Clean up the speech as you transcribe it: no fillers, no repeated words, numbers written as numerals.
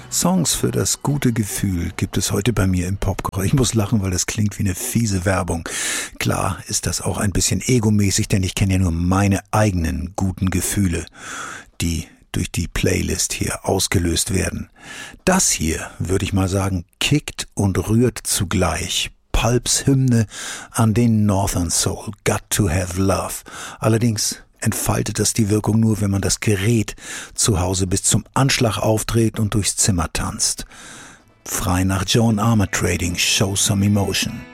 Songs für das gute Gefühl gibt es heute bei mir im Popcore. Ich muss lachen, weil das klingt wie eine fiese Werbung. Klar ist das auch ein bisschen egomäßig, denn ich kenne ja nur meine eigenen guten Gefühle, die durch die Playlist hier ausgelöst werden. Das hier, würde ich mal sagen, kickt und rührt zugleich. Pulps Hymne an den Northern Soul, Got to Have Love. Allerdings entfaltet das die Wirkung nur, wenn man das Gerät zu Hause bis zum Anschlag aufdreht und durchs Zimmer tanzt. Frei nach Joan Armatrading, Show Some Emotion.